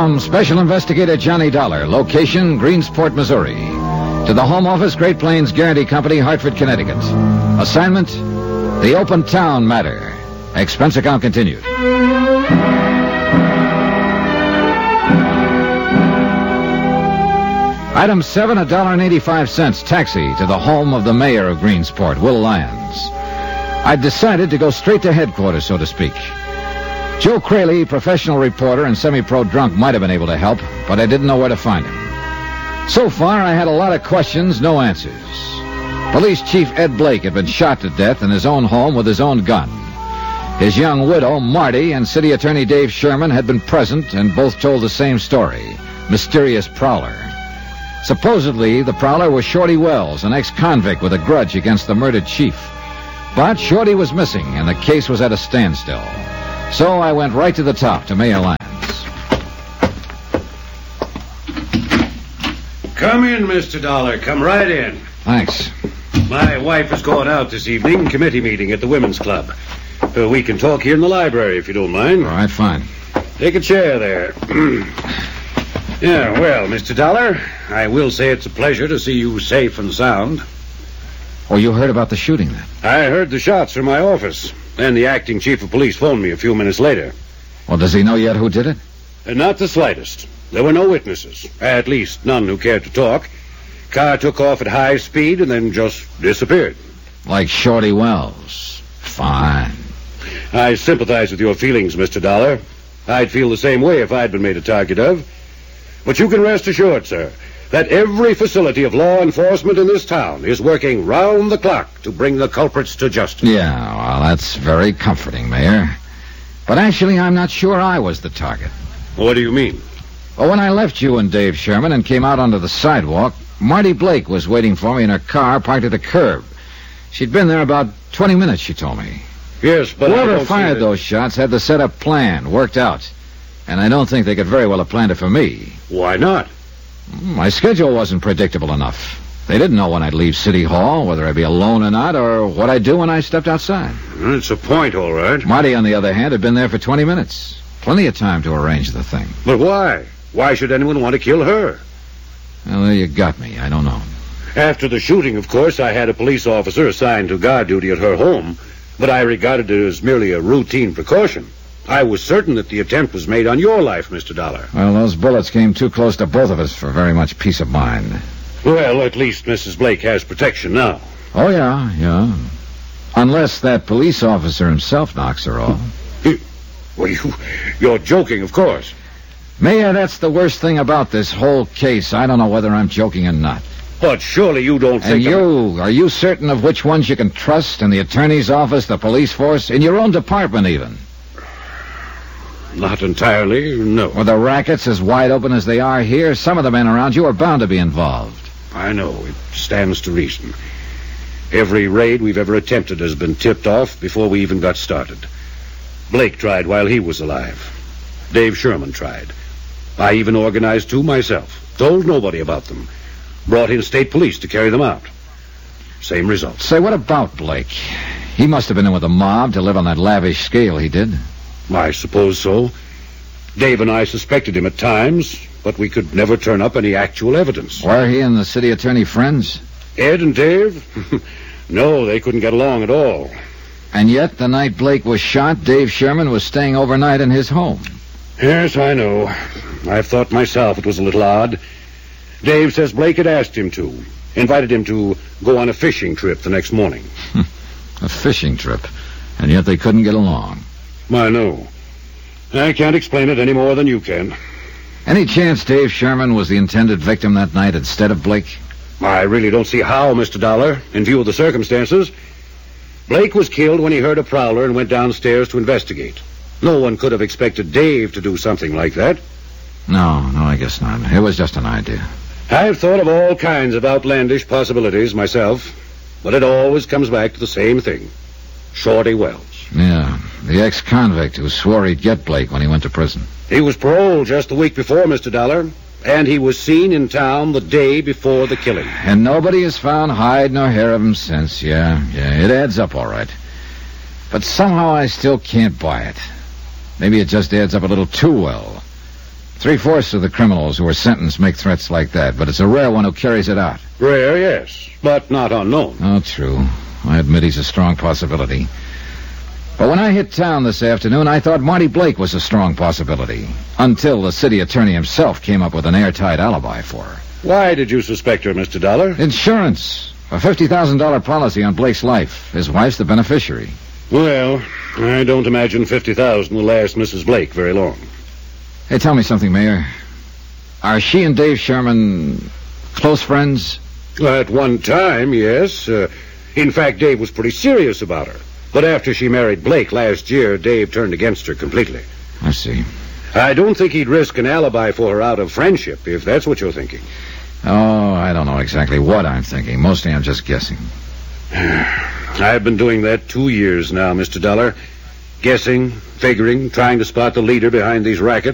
From Special Investigator Johnny Dollar, location Greensport, Missouri. To the Home Office, Great Plains Guarantee Company, Hartford, Connecticut. Assignment, the Open Town Matter. Expense account continued. Item 7, $1.85, taxi to the home of the mayor of Greensport, Will Lyons. I decided to go straight to headquarters, so to speak. Joe Crayley, professional reporter and semi-pro drunk, might have been able to help, but I didn't know where to find him. So far, I had a lot of questions, no answers. Police Chief Ed Blake had been shot to death in his own home with his own gun. His young widow, Marty, and City Attorney Dave Sherman had been present and both told the same story, mysterious prowler. Supposedly, the prowler was Shorty Wells, an ex-convict with a grudge against the murdered chief. But Shorty was missing, and the case was at a standstill. So I went right to the top, to Mayor Lyons. Come in, Mr. Dollar. Come right in. Thanks. My wife is going out this evening, committee meeting at the Women's Club. We can talk here in the library, if you don't mind. All right, fine. Take a chair there. Yeah, well, Mr. Dollar, I will say it's a pleasure to see you safe and sound. Oh, you heard about the shooting, then? I heard the shots from my office. Then the acting chief of police phoned me a few minutes later. Well, does he know yet who did it? Not the slightest. There were no witnesses. At least none who cared to talk. Car took off at high speed and then just disappeared. Like Shorty Wells. Fine. I sympathize with your feelings, Mr. Dollar. I'd feel the same way if I'd been made a target of. But you can rest assured, sir, that every facility of law enforcement in this town is working round the clock to bring the culprits to justice. Yeah, well, that's very comforting, Mayor. But actually, I'm not sure I was the target. What do you mean? Well, when I left you and Dave Sherman and came out onto the sidewalk, Marty Blake was waiting for me in her car parked at the curb. She'd been there about 20 minutes, she told me. Yes, but whoever fired those shots had the set-up plan worked out. And I don't think they could very well have planned it for me. Why not? My schedule wasn't predictable enough. They didn't know when I'd leave City Hall, whether I'd be alone or not, or what I'd do when I stepped outside. It's a point, all right. Marty, on the other hand, had been there for 20 minutes. Plenty of time to arrange the thing. But why? Why should anyone want to kill her? Well, there you got me. I don't know. After the shooting, of course, I had a police officer assigned to guard duty at her home, but I regarded it as merely a routine precaution. I was certain that the attempt was made on your life, Mr. Dollar. Well, those bullets came too close to both of us for very much peace of mind. Well, at least Mrs. Blake has protection now. Oh, yeah. Unless that police officer himself knocks her off. Well, you're joking, of course. Mayor, that's the worst thing about this whole case. I don't know whether I'm joking or not. But surely you don't think... And are you certain of which ones you can trust in the attorney's office, the police force, in your own department even? Not entirely, no. With the rackets as wide open as they are here, some of the men around you are bound to be involved. I know. It stands to reason. Every raid we've ever attempted has been tipped off before we even got started. Blake tried while he was alive. Dave Sherman tried. I even organized two myself. Told nobody about them. Brought in state police to carry them out. Same result. Say, what about Blake? He must have been in with the mob to live on that lavish scale he did. I suppose so. Dave and I suspected him at times, but we could never turn up any actual evidence. Were he and the city attorney friends? Ed and Dave? No, they couldn't get along at all. And yet, the night Blake was shot, Dave Sherman was staying overnight in his home. Yes, I know. I've thought myself it was a little odd. Dave says Blake had asked him to. Invited him to go on a fishing trip the next morning. A fishing trip. And yet they couldn't get along. I know. I can't explain it any more than you can. Any chance Dave Sherman was the intended victim that night instead of Blake? I really don't see how, Mr. Dollar, in view of the circumstances. Blake was killed when he heard a prowler and went downstairs to investigate. No one could have expected Dave to do something like that. No, I guess not. It was just an idea. I've thought of all kinds of outlandish possibilities myself, but it always comes back to the same thing. Shorty Wells. Yeah, the ex-convict who swore he'd get Blake when he went to prison. He was paroled just the week before, Mr. Dollar, and he was seen in town the day before the killing. And nobody has found hide nor hair of him since. Yeah, it adds up all right. But somehow I still can't buy it. Maybe it just adds up a little too well. 3/4 of the criminals who are sentenced make threats like that, but it's a rare one who carries it out. Rare, yes, but not unknown. Oh, true. I admit he's a strong possibility. But when I hit town this afternoon, I thought Marty Blake was a strong possibility, until the city attorney himself came up with an airtight alibi for her. Why did you suspect her, Mr. Dollar? Insurance. A $50,000 policy on Blake's life. His wife's the beneficiary. Well, I don't imagine $50,000 will last Mrs. Blake very long. Hey, tell me something, Mayor. Are she and Dave Sherman close friends? At one time, yes. In fact, Dave was pretty serious about her. But after she married Blake last year, Dave turned against her completely. I see. I don't think he'd risk an alibi for her out of friendship, if that's what you're thinking. Oh, I don't know exactly what I'm thinking. Mostly I'm just guessing. I've been doing that 2 years now, Mr. Dollar. Guessing, figuring, trying to spot the leader behind these rackets.